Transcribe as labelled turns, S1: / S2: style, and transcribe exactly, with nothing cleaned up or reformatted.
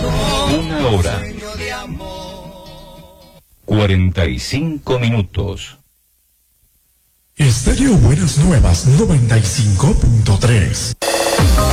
S1: Una hora. Cuarenta y cinco minutos.
S2: Estéreo Buenas Nuevas noventa y cinco punto tres.